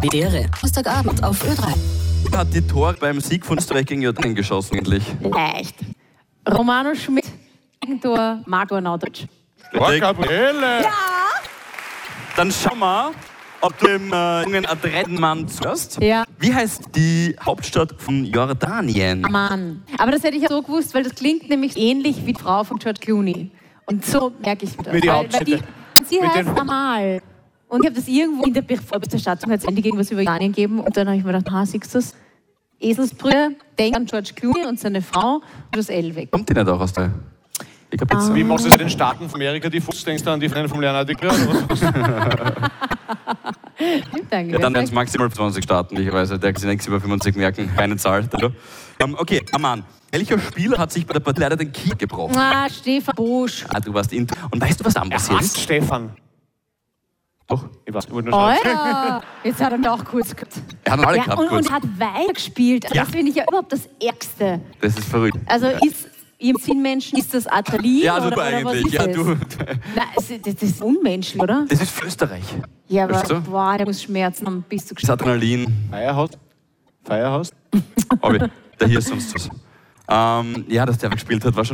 Dere. Samstagabend auf Ö3. Hat die Tore beim Sieg von Österreich gegen Jordanien geschossen, endlich. Leicht. Romano Schmidt, Eigentor, Marco Arnautovic. Gabriele! Ja! Dann schau mal, ob du dem jungen adretten Mann zuhörst. Ja. Wie heißt die Hauptstadt von Jordanien? Mann. Aber das hätte ich ja so gewusst, weil das klingt nämlich ähnlich wie die Frau von George Clooney. Und so merke ich mir das. Wie die Weil Hauptstädte. sie Mit heißt den- Amal. Und ich habe das irgendwo in der Vorberichterstattung hat es endlich irgendwas über Jordanien gegeben. Und dann habe ich mir gedacht, siehst du das? Eselsbrüder, denk an George Clooney und seine Frau und das L weg. Kommt die nicht auch aus der... Ich glaub, jetzt... Wie machst du es in den Staaten von Amerika, die Fuß? Denkst du an die Freundin von Leonardo DiCaprio? Ja, dann wären es maximal 20 Staaten, ich weiß. Der kann nichts über 50 merken, keine Zahl. Okay, Aman. Welcher Spieler hat sich bei der Partie leider den Knie gebrochen? Stefan Busch. Du warst in... Und weißt du, was dann passiert Hast ist? Stefan. Doch. Ich weiß, ich wollte Oh nur schauen. ja, jetzt hat er mich auch kurz gehabt. Er hat alle Ja, gehabt, und kurz. hat weitergespielt. Ja. Das finde ich ja überhaupt das Ärgste. Das ist verrückt. Also ist im Sinnmenschen, ist das Adrenalin Ja, super oder was eigentlich. ist Ja, das? du... Nein, das ist unmenschlich, oder? Das ist für Österreich. Ja, aber Weißt du? boah, der muss Schmerzen haben, bis du Das Adrenalin. Feierhaus? Aber der hier ist sonst was. Ja, dass der gespielt hat, war schon